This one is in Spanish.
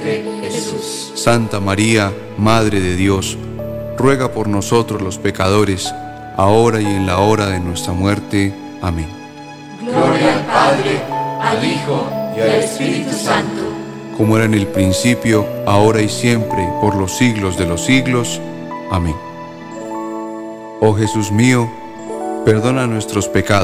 siempre, Jesús. Santa María, Madre de Dios, ruega por nosotros los pecadores, ahora y en la hora de nuestra muerte. Amén. Gloria al Padre, al Hijo y al Espíritu Santo. Como era en el principio, ahora y siempre, por los siglos de los siglos. Amén. Oh Jesús mío, perdona nuestros pecados.